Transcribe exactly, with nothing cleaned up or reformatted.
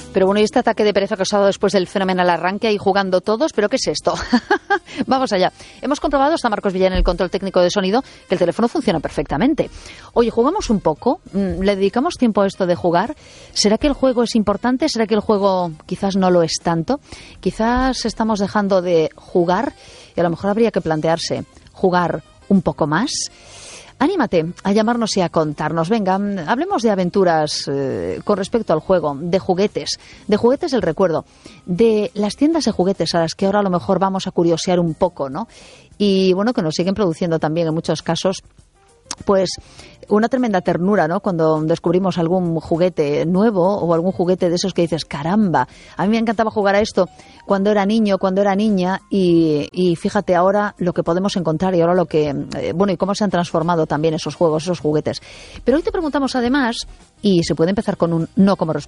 Pero bueno, ¿y este ataque de pereza causado después del fenomenal arranque ahí jugando todos? ¿Pero qué es esto? Vamos allá. Hemos comprobado, está Marcos Villán en el control técnico de sonido, que el teléfono funciona perfectamente. Oye, ¿jugamos un poco? ¿Le dedicamos tiempo a esto de jugar? ¿Será que el juego es importante? ¿Será que el juego quizás no lo es tanto? Quizás estamos dejando de jugar y a lo mejor habría que plantearse jugar un poco más. Anímate a llamarnos y a contarnos. Venga, hablemos de aventuras eh, con respecto al juego, de juguetes, de juguetes del recuerdo, de las tiendas de juguetes a las que ahora a lo mejor vamos a curiosear un poco, ¿no? Y bueno, que nos siguen produciendo también en muchos casos, pues una tremenda ternura, ¿no? Cuando descubrimos algún juguete nuevo o algún juguete de esos que dices, caramba, a mí me encantaba jugar a esto cuando era niño, cuando era niña y, y fíjate ahora lo que podemos encontrar y ahora lo que, eh, bueno, y cómo se han transformado también esos juegos, esos juguetes. Pero hoy te preguntamos además, y se puede empezar con un no como respuesta,